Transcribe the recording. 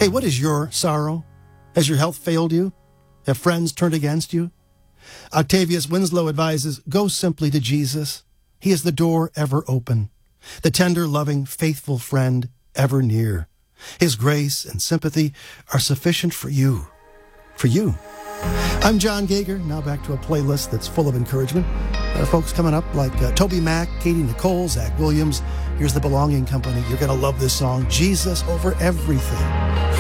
Hey, what is your sorrow? Has your health failed you? Have friends turned against you? Octavius Winslow advises, go simply to Jesus. He is the door ever open, the tender, loving, faithful friend ever near. His grace and sympathy are sufficient for you. For you. I'm John Gager. Now back to a playlist that's full of encouragement. Folks coming up like Toby Mac, Katie Nicole, Zach Williams. Here's the Belonging Company. You're going to love this song, Jesus Over Everything.